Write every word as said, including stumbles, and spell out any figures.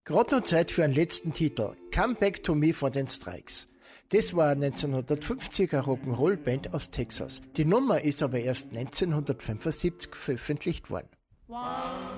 Gerade noch Zeit für einen letzten Titel. Come Back to Me von den Strikes. Das war eine neunzehnhundertfünfziger Rock'n'Roll-Band aus Texas. Die Nummer ist aber erst neunzehnhundertfünfundsiebzig veröffentlicht worden. One.